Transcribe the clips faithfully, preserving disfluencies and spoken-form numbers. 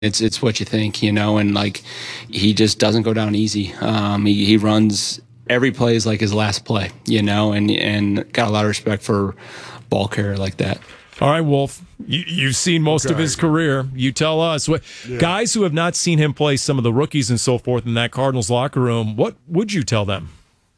It's it's what you think, you know, and like he just doesn't go down easy. Um, he, he runs every play is like his last play, you know, and and got a lot of respect for ball carrier like that. All right, Wolf, you, you've seen most okay. of his career. You tell us. What yeah. Guys who have not seen him play, some of the rookies and so forth in that Cardinals locker room, what would you tell them?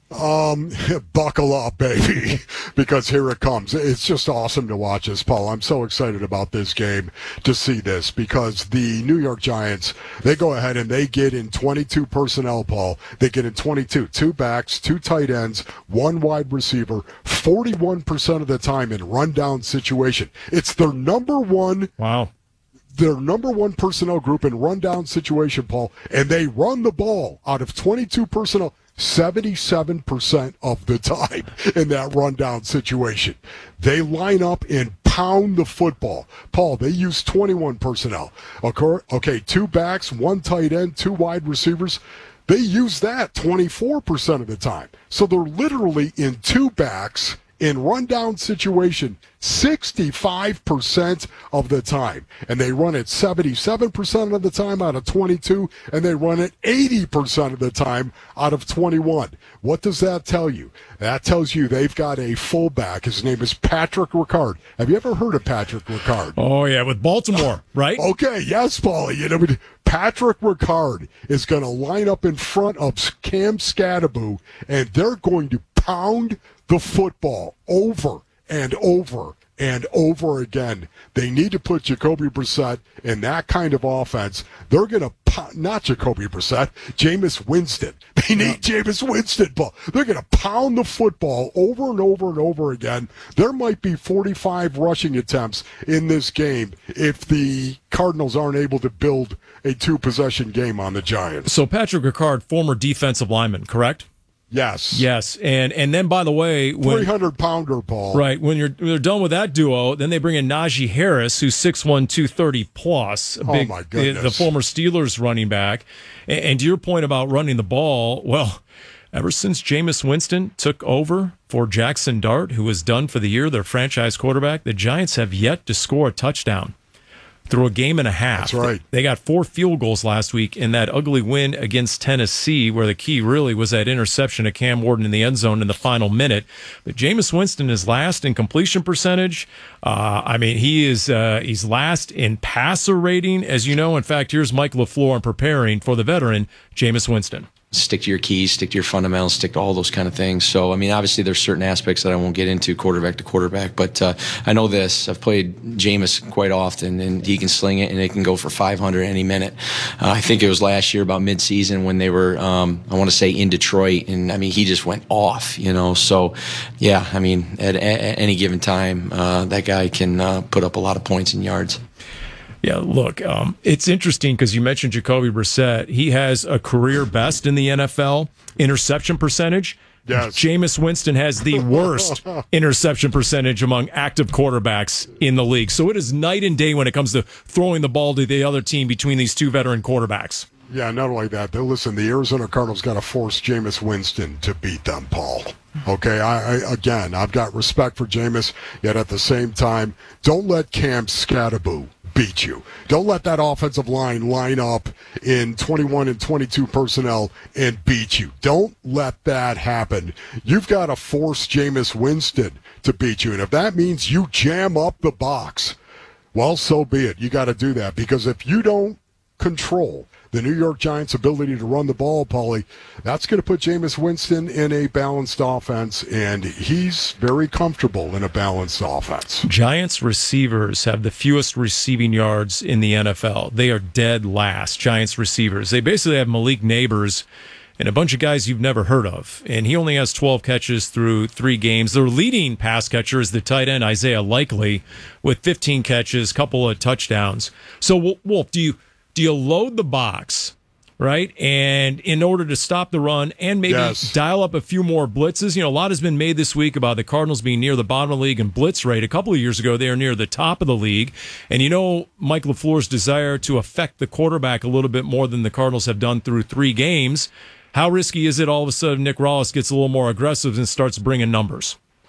Um, buckle up, baby, because here it comes. It's just awesome to watch this, Paul. I'm so excited about this game to see this because the New York Giants, they go ahead and they get in twenty-two personnel, Paul. They get in twenty-two, two backs, two tight ends, one wide receiver, forty-one percent of the time in rundown situation. It's their number one. Wow. Their number one personnel group in rundown situation, Paul, and they run the ball out of twenty-two personnel seventy-seven percent of the time in that rundown situation. They line up and pound the football. Paul, they use twenty-one personnel. Okay, two backs, one tight end, two wide receivers. They use that twenty-four percent of the time. So they're literally in two backs in rundown situation sixty-five percent of the time. And they run it seventy-seven percent of the time out of twenty-two, and they run it eighty percent of the time out of twenty-one. What does that tell you? That tells you they've got a fullback. His name is Patrick Ricard. Have you ever heard of Patrick Ricard? Oh, yeah, with Baltimore, right? Okay, yes, Paulie. You know, Patrick Ricard is going to line up in front of Cam Skattebo, and they're going to pound the football over and over and over again. They need to put Jacoby Brissett in that kind of offense. They're going to, not Jacoby Brissett, Jameis Winston. They need yeah. Jameis Winston. But they're going to pound the football over and over and over again. There might be forty-five rushing attempts in this game if the Cardinals aren't able to build a two-possession game on the Giants. So Patrick Ricard, former defensive lineman, correct? Yes. Yes. And and then, by the way, when, three hundred pounder, Paul. Right. When you're when they're done with that duo, then they bring in Najee Harris, who's six one, two thirty plus. A big, oh, my goodness. The, the former Steelers running back. And, and to your point about running the ball, well, ever since Jameis Winston took over for Jackson Dart, who was done for the year, their franchise quarterback, the Giants have yet to score a touchdown through a game and a half. That's right. They got four field goals last week in that ugly win against Tennessee, where the key really was that interception of Cam Wharton in the end zone in the final minute. But Jameis Winston is last in completion percentage. Uh, I mean, he is uh, he's last in passer rating, as you know. In fact, here's Mike LaFleur preparing for the veteran, Jameis Winston. Stick to your keys, stick to your fundamentals, stick to all those kind of things. So, I mean, obviously there's certain aspects that I won't get into quarterback to quarterback, but uh, I know this. I've played Jameis quite often, and he can sling it, and it can go for five hundred any minute. Uh, I think it was last year about midseason when they were, um, I want to say, in Detroit, and, I mean, he just went off, you know. So, yeah, I mean, at, at any given time, uh, that guy can uh, put up a lot of points and yards. Yeah, look, um, it's interesting because you mentioned Jacoby Brissett. He has a career best in the N F L interception percentage. Yes. Jameis Winston has the worst interception percentage among active quarterbacks in the league. So it is night and day when it comes to throwing the ball to the other team between these two veteran quarterbacks. Yeah, not only that, they, listen, the Arizona Cardinals got to force Jameis Winston to beat them, Paul. Okay, I, I again, I've got respect for Jameis, yet at the same time, don't let Cam Skattebo beat you. Don't let that offensive line line up in twenty-one and twenty-two personnel and beat you. Don't let that happen. You've got to force Jameis Winston to beat you. And if that means you jam up the box, well, so be it. You got to do that, because if you don't control the New York Giants' ability to run the ball, Paulie, that's going to put Jameis Winston in a balanced offense, and he's very comfortable in a balanced offense. Giants receivers have the fewest receiving yards in the N F L. They are dead last, Giants receivers. They basically have Malik Neighbors and a bunch of guys you've never heard of, and he only has twelve catches through three games. Their leading pass catcher is the tight end Isaiah Likely with fifteen catches, couple of touchdowns. So, Wolf, do you... Do you load the box, right? And in order to stop the run and maybe yes. dial up a few more blitzes, you know, a lot has been made this week about the Cardinals being near the bottom of the league in blitz rate. A couple of years ago, they were near the top of the league. And you know, Mike LaFleur's desire to affect the quarterback a little bit more than the Cardinals have done through three games. How risky is it all of a sudden Nick Rawls gets a little more aggressive and starts bringing numbers?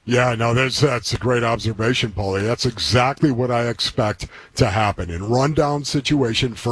Yeah, no, that's that's a great observation, Paulie. That's exactly what I expect to happen in rundown situation.